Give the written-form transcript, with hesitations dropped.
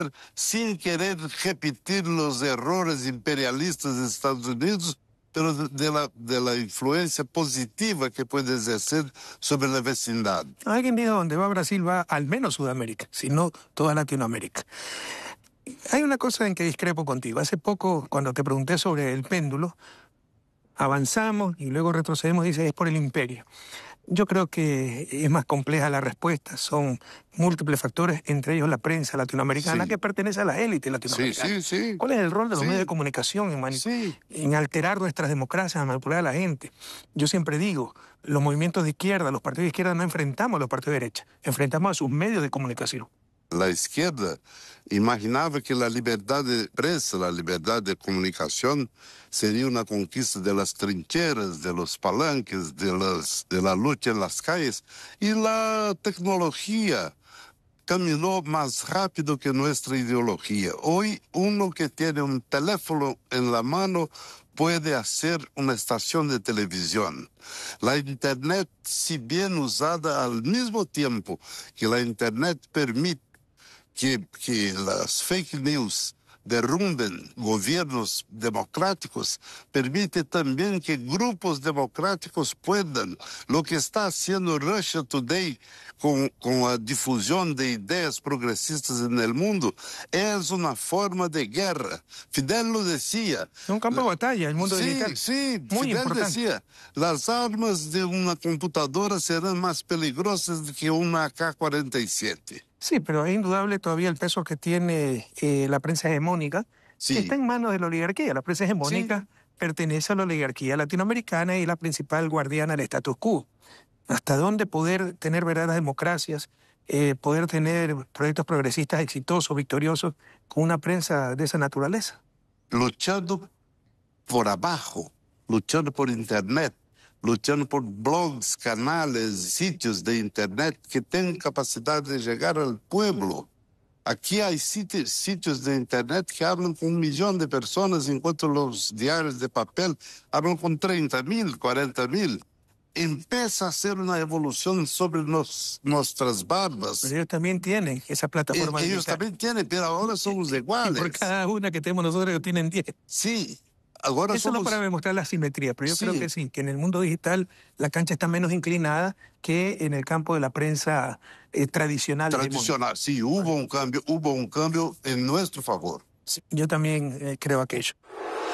sin querer repetir los errores imperialistas de Estados Unidos, pero de la influencia positiva que puede ejercer sobre la vecindad. Alguien dijo, donde va Brasil va al menos Sudamérica, si no toda Latinoamérica. Hay una cosa en que discrepo contigo. Hace poco, cuando te pregunté sobre el péndulo, avanzamos y luego retrocedemos, dices, es por el imperio. Yo creo que es más compleja la respuesta. Son múltiples factores, entre ellos la prensa latinoamericana, que pertenece a la élite latinoamericana. Sí. ¿Cuál es el rol de los medios de comunicación en alterar nuestras democracias, en manipular a la gente? Yo siempre digo, los movimientos de izquierda, los partidos de izquierda no enfrentamos a los partidos de derecha, enfrentamos a sus medios de comunicación. La izquierda imaginaba que la libertad de prensa, la libertad de comunicación sería una conquista de las trincheras, de los palanques, de la lucha en las calles. Y la tecnología caminó más rápido que nuestra ideología. Hoy uno que tiene un teléfono en la mano puede hacer una estación de televisión. La Internet, si bien usada al mismo tiempo que la Internet permite que las fake news derrumben gobiernos democráticos, permite también que grupos democráticos puedan. Lo que está haciendo Russia Today con la difusión de ideas progresistas en el mundo es una forma de guerra. Fidel lo decía. Es un campo de batalla, el mundo digital. Sí, muy Fidel importante. decía, las armas de una computadora serán más peligrosas que una AK-47. Sí, pero es indudable todavía el peso que tiene la prensa hegemónica, que está en manos de la oligarquía. La prensa hegemónica pertenece a la oligarquía latinoamericana y es la principal guardiana del status quo. ¿Hasta dónde poder tener verdaderas democracias, poder tener proyectos progresistas exitosos, victoriosos, con una prensa de esa naturaleza? Luchando por abajo, luchando por Internet, luchando por blogs, canales, sitios de Internet que tengan capacidad de llegar al pueblo. Aquí hay sitios de Internet que hablan con 1 millón de personas, enquanto los diarios de papel hablan con 30.000, 40.000. Empieza a hacer una evolución sobre nuestras barbas. Pero ellos también tienen esa plataforma. Ellos también tienen, pero ahora somos iguales. Y por cada una que tenemos nosotros, ellos tienen 10. Sí. Ahora eso no para demostrar la simetría, pero yo creo que sí, que en el mundo digital la cancha está menos inclinada que en el campo de la prensa tradicional. Tradicional, sí, hubo un cambio en nuestro favor. Sí, yo también creo aquello.